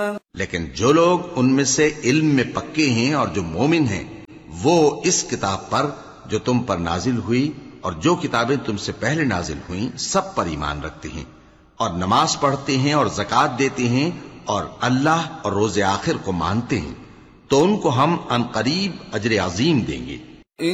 लेकिन जो लोग उनमें से इल्म में पक्के हैं और जो मोमिन हैं, वो इस किताब पर जो तुम पर नाजिल हुई और जो किताबें तुमसे पहले नाजिल हुई सब पर ईमान रखते हैं और नमाज पढ़ते हैं और ज़कात देते हैं और अल्लाह और रोज़े आखिर को मानते हैं, तो उनको हम अनकरीब अजर अजीम देंगे।